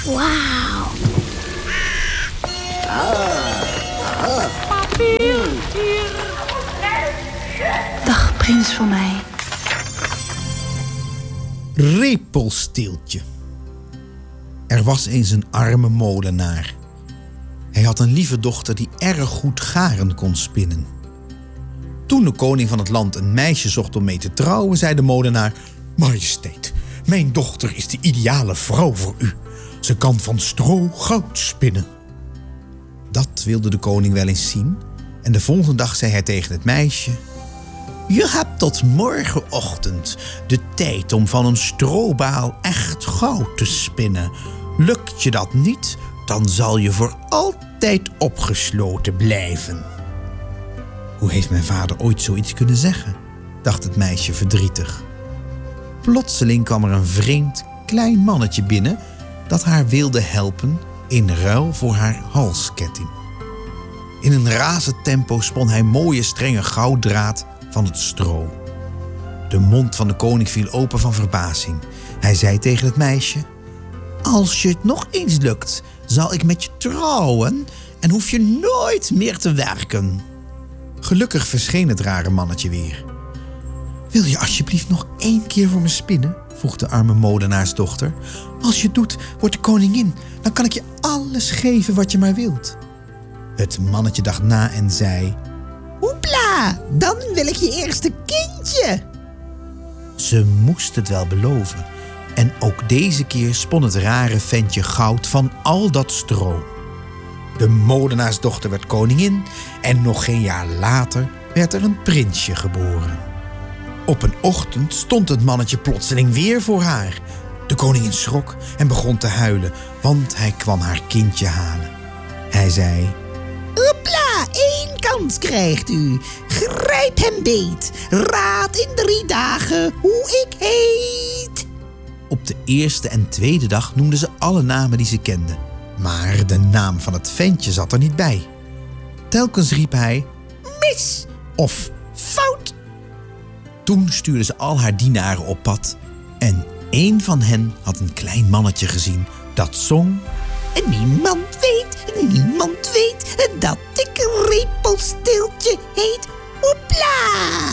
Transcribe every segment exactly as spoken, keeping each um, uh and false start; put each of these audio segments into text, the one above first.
Wauw. Dag, prins van mij. Repelsteeltje. Er was eens een arme molenaar. Hij had een lieve dochter die erg goed garen kon spinnen. Toen de koning van het land een meisje zocht om mee te trouwen, zei de molenaar: Majesteit, mijn dochter is de ideale vrouw voor u. Ze kan van stro goud spinnen. Dat wilde de koning wel eens zien. En de volgende dag zei hij tegen het meisje: Je hebt tot morgenochtend de tijd om van een strobaal echt goud te spinnen. Lukt je dat niet, dan zal je voor altijd opgesloten blijven. Hoe heeft mijn vader ooit zoiets kunnen zeggen? Dacht het meisje verdrietig. Plotseling kwam er een vreemd klein mannetje binnen dat haar wilde helpen in ruil voor haar halsketting. In een razend tempo spon hij mooie strenge gouddraad van het stro. De mond van de koning viel open van verbazing. Hij zei tegen het meisje: Als je het nog eens lukt, zal ik met je trouwen en hoef je nooit meer te werken. Gelukkig verscheen het rare mannetje weer. Wil je alsjeblieft nog één keer voor me spinnen? Vroeg de arme molenaarsdochter. Als je het doet, wordt de koningin. Dan kan ik je alles geven wat je maar wilt. Het mannetje dacht na en zei: Hoepla, dan wil ik je eerste kindje. Ze moest het wel beloven. En ook deze keer spon het rare ventje goud van al dat stro. De molenaarsdochter werd koningin en nog geen jaar later werd er een prinsje geboren. Op een ochtend stond het mannetje plotseling weer voor haar. De koningin schrok en begon te huilen, want hij kwam haar kindje halen. Hij zei: Hoepla, één kans krijgt u. Grijp hem beet. Raad in drie dagen hoe ik heet. Op de eerste en tweede dag noemden ze alle namen die ze kenden. Maar de naam van het ventje zat er niet bij. Telkens riep hij: mis of fout. Toen stuurde ze al haar dienaren op pad. En één van hen had een klein mannetje gezien dat zong: En niemand weet, niemand weet dat ik Repelsteeltje heet. Hoepla!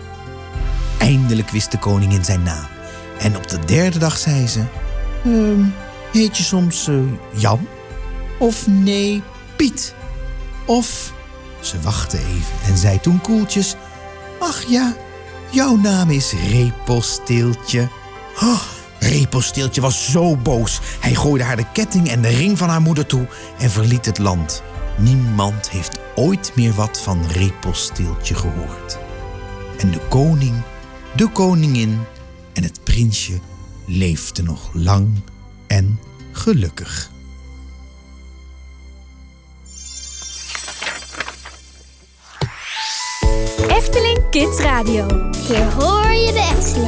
Eindelijk wist de koningin zijn naam. En op de derde dag zei ze: ehm, heet je soms uh, Jan? Of nee, Piet? Of... Ze wachtte even en zei toen koeltjes: Ach ja, jouw naam is Repelsteeltje. Oh, Repelsteeltje was zo boos. Hij gooide haar de ketting en de ring van haar moeder toe en verliet het land. Niemand heeft ooit meer wat van Repelsteeltje gehoord. En de koning, de koningin en het prinsje leefden nog lang en gelukkig. Efteling Kids Radio. Hier hoor je de Efteling.